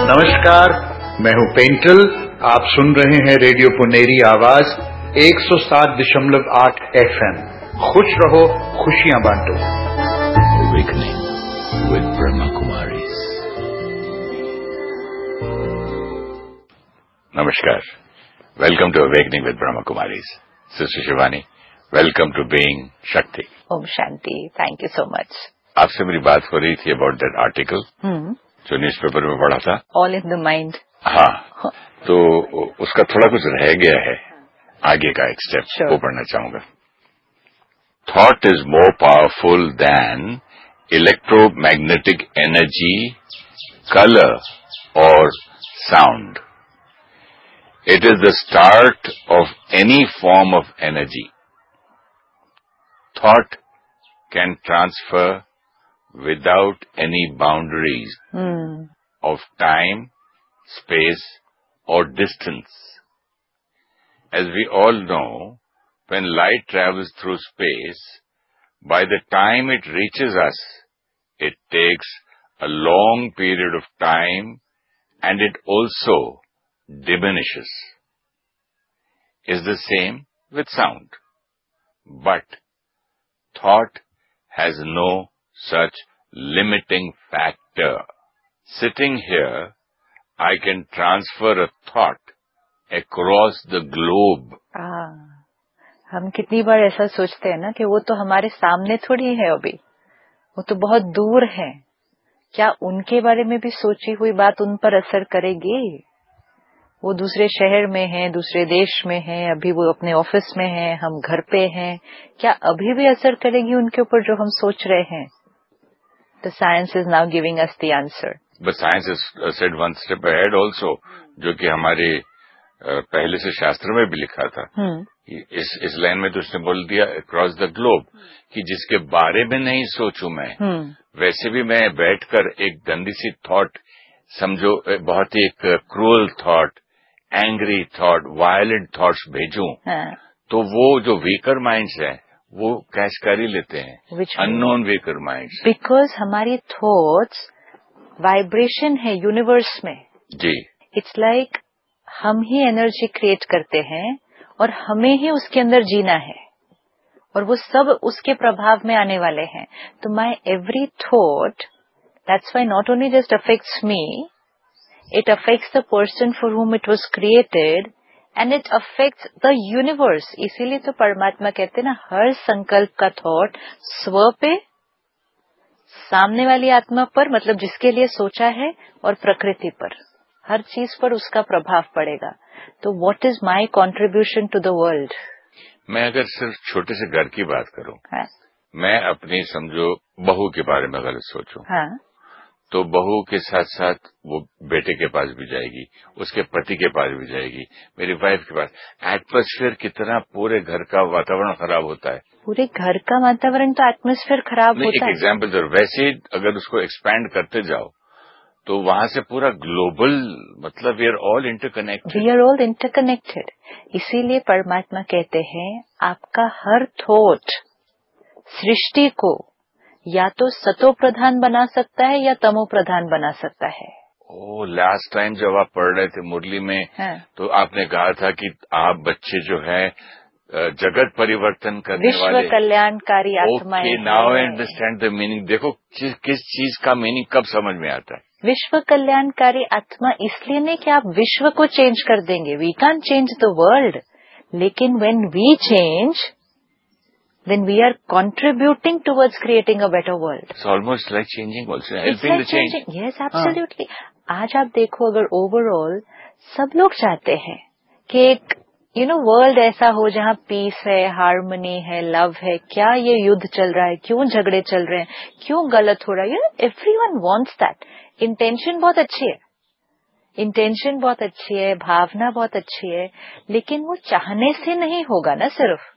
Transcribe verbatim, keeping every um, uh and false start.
नमस्कार, मैं हूं पेंटल। आप सुन रहे हैं रेडियो पुनेरी आवाज एक सौ सात दशमलव आठ एफ एम। खुश रहो, खुशियां बांटो। Awakening with Brahma Kumaris. Namaskar. Welcome to Awakening with Brahma Kumaris. Sister Shivani, welcome to Being Shakti. Om Shanti. Thank you so much. आपसे मेरी बात हो रही थी about that article. Hmm. जो न्यूज़पेपर में पढ़ा था। All in the mind. हाँ, तो उसका थोड़ा कुछ रह गया है, आगे का एक स्टेप sure. वो पढ़ना चाहूंगा। Thought is more powerful than electromagnetic energy, color or sound. It is the start of any form of energy. Thought can transfer without any boundaries Hmm. of time, space, or distance. As we all know, when light travels through space, by the time it reaches us, it takes a long period of time and it also diminishes. It's the same with sound. But thought has no such limiting factor. Sitting here, I can transfer a thought across the globe. Ah, हम कितनी बार ऐसा सोचते हैं ना कि वो तो हमारे सामने थोड़ी है अभी, वो तो बहुत दूर है। क्या उनके बारे में भी सोची हुई बात उन पर असर करेगी? वो दूसरे शहर में हैं, दूसरे देश में हैं, अभी वो अपने ऑफिस में हैं, हम घर पे हैं। क्या अभी भी असर करेगी उनके ऊपर जो हम सोच रहे हैं? The science is now giving us the answer. But science has uh, said one step ahead also, जो कि हमारे uh, पहले से शास्त्र में भी लिखा था। hmm. इस इस लाइन में तो उसने बोल दिया अक्रॉस द ग्लोब, कि जिसके बारे में नहीं सोचूं मैं, hmm. वैसे भी मैं बैठकर एक गंदी सी थॉट, समझो बहुत ही एक cruel thought, angry thought, violent thoughts भेजूं, हाँ. तो वो जो वीकर माइंड्स है वो कैच कर ही लेते हैं, अननोन वीकर माइंड्स। बिकॉज हमारी थॉट्स वाइब्रेशन है यूनिवर्स में जी। इट्स लाइक like, हम ही एनर्जी क्रिएट करते हैं और हमें ही उसके अंदर जीना है और वो सब उसके प्रभाव में आने वाले हैं। तो माई every thought, that's why not only just affects me, it affects the person for हुम it was created and it affects the universe. इसीलिए तो परमात्मा कहते हैं ना, हर संकल्प का थॉट स्व पे, सामने वाली आत्मा पर, मतलब जिसके लिए सोचा है, और प्रकृति पर, हर चीज पर उसका प्रभाव पड़ेगा। तो what is my contribution to the world? मैं अगर सिर्फ छोटे से घर की बात करूं, हाँ? मैं अपनी समझो बहू के बारे में अगर सोचूं, हाँ? तो बहू के साथ साथ वो बेटे के पास भी जाएगी, उसके पति के पास भी जाएगी, मेरी वाइफ के पास। एटमॉस्फेयर कितना पूरे घर का वातावरण खराब होता है। पूरे घर का वातावरण तो एटमॉस्फेयर खराब होता है। एक एग्जाम्पल दो, वैसे ही अगर उसको एक्सपैंड करते जाओ तो वहां से पूरा ग्लोबल, मतलब we are all interconnected. We are all interconnected. इसीलिए परमात्मा कहते हैं आपका हर थॉट सृष्टि को या तो सतो प्रधान बना सकता है या तमो प्रधान बना सकता है। ओ, लास्ट टाइम जब आप पढ़ रहे थे मुरली में, हाँ। तो आपने कहा था कि आप बच्चे जो है जगत परिवर्तन करने विश्व वाले, विश्व कल्याणकारी आत्माएं। Okay, now I understand the meaning. देखो किस किस चीज का मीनिंग कब समझ में आता है। विश्व कल्याणकारी आत्मा इसलिए नहीं कि आप विश्व को चेंज कर देंगे, we can change the world, लेकिन when we change, then we are contributing towards creating a better world. It's almost like changing also, It's helping like the change. changing. Yes, absolutely. आज आप देखो, अगर overall सब लोग चाहते हैं कि एक यू नो वर्ल्ड ऐसा हो जहाँ पीस है, हार्मनी है, लव है। क्या ये युद्ध चल रहा है? क्यों झगड़े चल रहे हैं? क्यों गलत हो रहा है? You know everyone wants that. Intention बहुत अच्छी है, इंटेंशन बहुत अच्छी है, भावना बहुत अच्छी है, लेकिन वो चाहने से नहीं होगा ना सिर्फ।